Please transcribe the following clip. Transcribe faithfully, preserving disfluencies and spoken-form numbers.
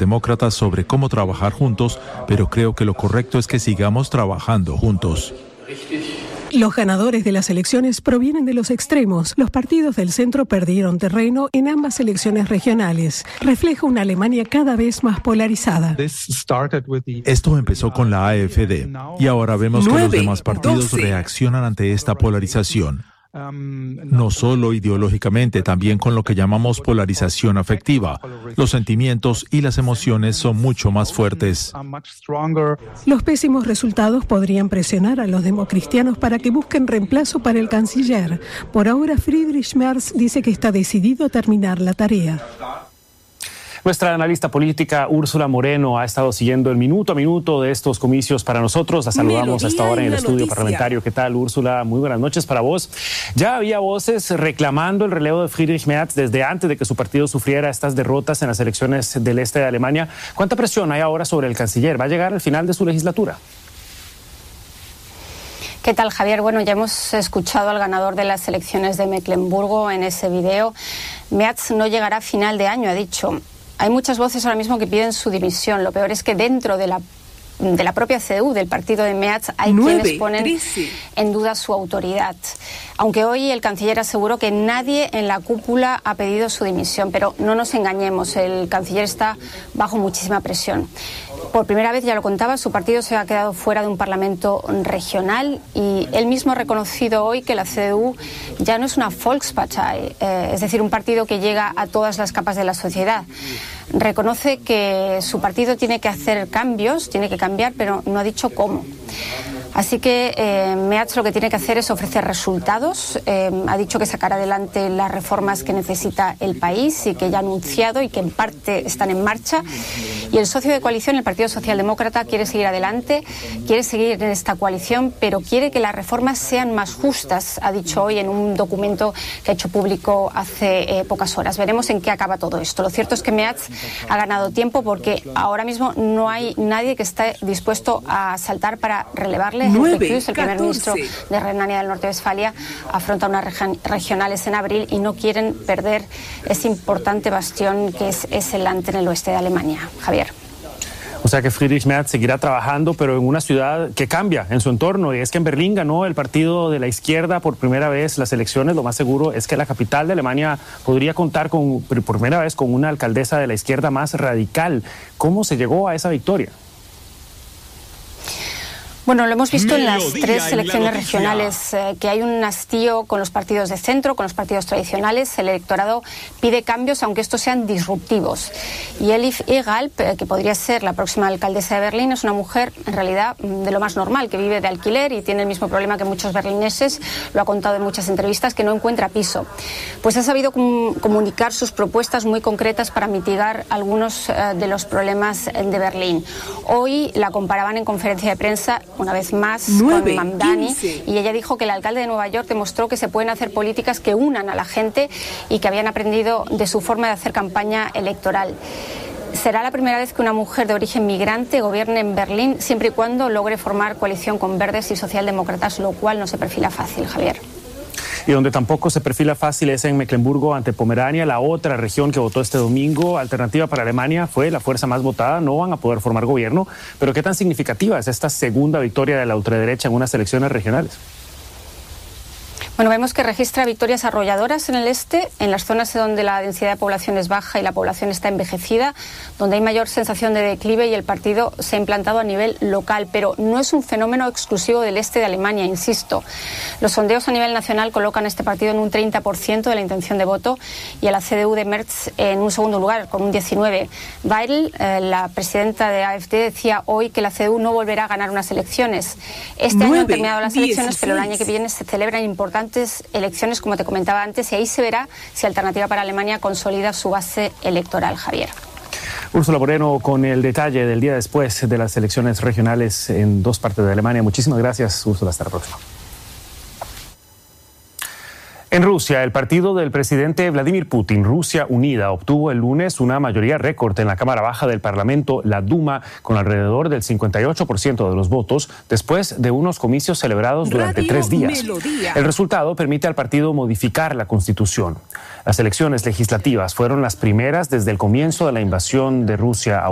socialdemócratas sobre cómo trabajar juntos, pero creo que lo correcto es que sigamos trabajando juntos. Los ganadores de las elecciones provienen de los extremos. Los partidos del centro perdieron terreno en ambas elecciones regionales. Refleja una Alemania cada vez más polarizada. Esto empezó con la A F D y ahora vemos que los demás partidos reaccionan ante esta polarización. No solo ideológicamente, también con lo que llamamos polarización afectiva. Los sentimientos y las emociones son mucho más fuertes. Los pésimos resultados podrían presionar a los democristianos para que busquen reemplazo para el canciller. Por ahora, Friedrich Merz dice que está decidido a terminar la tarea. Nuestra analista política Úrsula Moreno ha estado siguiendo el minuto a minuto de estos comicios para nosotros. La saludamos Melodía hasta ahora en el estudio noticia. parlamentario. ¿Qué tal, Úrsula? Muy buenas noches para vos. Ya había voces reclamando el relevo de Friedrich Merz desde antes de que su partido sufriera estas derrotas en las elecciones del este de Alemania. ¿Cuánta presión hay ahora sobre el canciller? ¿Va a llegar al final de su legislatura? ¿Qué tal, Javier? Bueno, ya hemos escuchado al ganador de las elecciones de Mecklemburgo en ese video. Merz no llegará a final de año, ha dicho. Hay muchas voces ahora mismo que piden su dimisión. Lo peor es que dentro de la de la propia C D U, del partido de Merz, hay Nueve, quienes ponen trece. en duda su autoridad. Aunque hoy el canciller aseguró que nadie en la cúpula ha pedido su dimisión, pero no nos engañemos, el canciller está bajo muchísima presión. Por primera vez, ya lo contaba, su partido se ha quedado fuera de un parlamento regional y él mismo ha reconocido hoy que la C D U ya no es una Volkspartei, eh, es decir, un partido que llega a todas las capas de la sociedad. Reconoce que su partido tiene que hacer cambios, tiene que cambiar, pero no ha dicho cómo. Así que eh, Merz lo que tiene que hacer es ofrecer resultados. Eh, ha dicho que sacará adelante las reformas que necesita el país y que ya ha anunciado y que en parte están en marcha. Y el socio de coalición, el Partido Socialdemócrata, quiere seguir adelante, quiere seguir en esta coalición, pero quiere que las reformas sean más justas, ha dicho hoy en un documento que ha hecho público hace eh, pocas horas. Veremos en qué acaba todo esto. Lo cierto es que Merz ha ganado tiempo porque ahora mismo no hay nadie que esté dispuesto a saltar para relevarle. nueve, Cruz, el primer ministro de Renania del Norte-Westfalia, afronta unas regi- regionales en abril y no quieren perder ese importante bastión que es, es el Land en el oeste de Alemania. Javier. O sea que Friedrich Merz seguirá trabajando, pero en una ciudad que cambia en su entorno. Y es que en Berlín ganó el partido de la izquierda por primera vez las elecciones. Lo más seguro es que la capital de Alemania podría contar con, por primera vez con una alcaldesa de la izquierda más radical. ¿Cómo se llegó a esa victoria? Bueno, lo hemos visto en las Melodía tres en elecciones la noticia. regionales, eh, que hay un hastío con los partidos de centro, con los partidos tradicionales. El electorado pide cambios, aunque estos sean disruptivos. Y Elif Egalp, eh, que podría ser la próxima alcaldesa de Berlín, es una mujer, en realidad, de lo más normal, que vive de alquiler y tiene el mismo problema que muchos berlineses, lo ha contado en muchas entrevistas, que no encuentra piso. Pues ha sabido com- comunicar sus propuestas muy concretas para mitigar algunos eh, de los problemas de Berlín. Hoy la comparaban en conferencia de prensa una vez más Nueve, con Mamdani, quince. y ella dijo que el alcalde de Nueva York demostró que se pueden hacer políticas que unan a la gente y que habían aprendido de su forma de hacer campaña electoral. Será la primera vez que una mujer de origen migrante gobierne en Berlín, siempre y cuando logre formar coalición con verdes y socialdemócratas, lo cual no se perfila fácil, Javier. Y donde tampoco se perfila fácil es en Mecklemburgo ante Pomerania, la otra región que votó este domingo. Alternativa para Alemania fue la fuerza más votada, no van a poder formar gobierno. Pero ¿qué tan significativa es esta segunda victoria de la ultraderecha en unas elecciones regionales? Bueno, vemos que registra victorias arrolladoras en el este, en las zonas donde la densidad de población es baja y la población está envejecida, donde hay mayor sensación de declive y el partido se ha implantado a nivel local, pero no es un fenómeno exclusivo del este de Alemania, insisto. Los sondeos a nivel nacional colocan a este partido en un treinta por ciento de la intención de voto y a la C D U de Merz en un segundo lugar, con un diecinueve por ciento. Weidel, eh, la presidenta de A F D, decía hoy que la C D U no volverá a ganar unas elecciones. Este año han terminado las elecciones, pero el año que viene se celebran importantes elecciones, como te comentaba antes, y ahí se verá si Alternativa para Alemania consolida su base electoral, Javier. Úrsula Moreno con el detalle del día después de las elecciones regionales en dos partes de Alemania. Muchísimas gracias, Úrsula. Hasta la próxima. En Rusia, el partido del presidente Vladimir Putin, Rusia Unida, obtuvo el lunes una mayoría récord en la Cámara Baja del Parlamento, la Duma, con alrededor del cincuenta y ocho por ciento de los votos, después de unos comicios celebrados durante Radio tres días. Melodía. El resultado permite al partido modificar la Constitución. Las elecciones legislativas fueron las primeras desde el comienzo de la invasión de Rusia a